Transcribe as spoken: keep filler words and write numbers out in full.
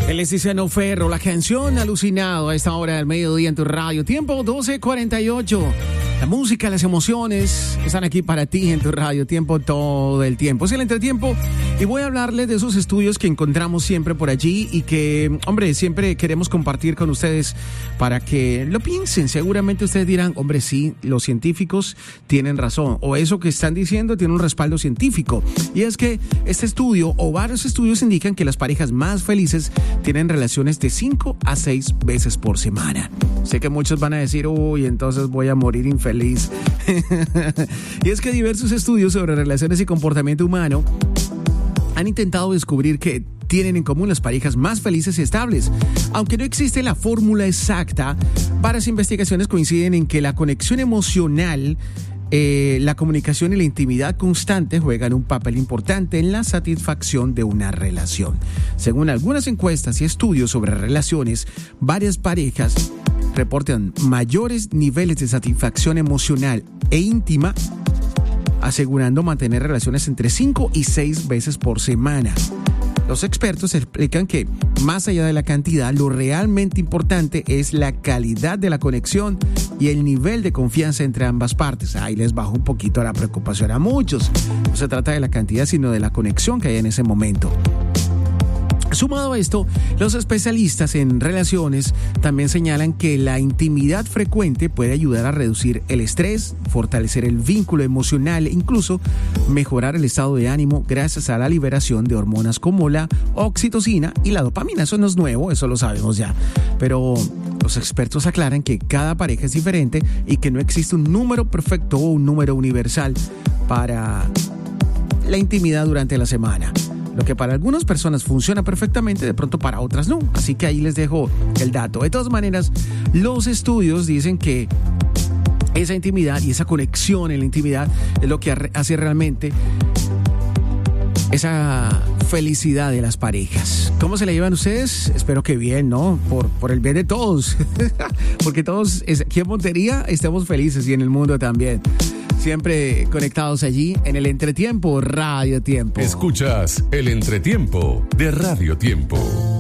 Él es Tiziano Ferro, la canción Alucinado a esta hora del mediodía en tu radio. Tiempo doce cuarenta y ocho. La música, las emociones están aquí para ti en tu radio. Tiempo todo el tiempo. Es el entretiempo y voy a hablarles de esos estudios que encontramos siempre por allí y que, hombre, siempre queremos compartir con ustedes para que lo piensen. Seguramente ustedes dirán, hombre, sí, los científicos tienen razón o eso que están diciendo tiene un respaldo científico. Y es que este estudio o varios estudios indican que las parejas más felices tienen relaciones de cinco a seis veces por semana. Sé que muchos van a decir, uy, entonces voy a morir infeliz. Y es que diversos estudios sobre relaciones y comportamiento humano han intentado descubrir que tienen en común las parejas más felices y estables. Aunque no existe la fórmula exacta, varias investigaciones coinciden en que la conexión emocional, Eh, la comunicación y la intimidad constante juegan un papel importante en la satisfacción de una relación. Según algunas encuestas y estudios sobre relaciones, varias parejas reportan mayores niveles de satisfacción emocional e íntima, asegurando mantener relaciones entre cinco y seis veces por semana. Los expertos explican que, más allá de la cantidad, lo realmente importante es la calidad de la conexión y el nivel de confianza entre ambas partes. Ahí les bajo un poquito la preocupación a muchos. No se trata de la cantidad, sino de la conexión que hay en ese momento. Sumado a esto, los especialistas en relaciones también señalan que la intimidad frecuente puede ayudar a reducir el estrés, fortalecer el vínculo emocional e incluso mejorar el estado de ánimo gracias a la liberación de hormonas como la oxitocina y la dopamina. Eso no es nuevo, eso lo sabemos ya. Pero los expertos aclaran que cada pareja es diferente y que no existe un número perfecto o un número universal para la intimidad durante la semana. Lo que para algunas personas funciona perfectamente, de pronto para otras no. Así que ahí les dejo el dato. De todas maneras, los estudios dicen que esa intimidad y esa conexión en la intimidad es lo que hace realmente esa felicidad de las parejas. ¿Cómo se la llevan ustedes? Espero que bien, ¿no? Por, por el bien de todos. Porque todos aquí en Montería estamos felices y en el mundo también. Siempre conectados allí en el Entretiempo, Radio Tiempo. Escuchas el Entretiempo de Radio Tiempo.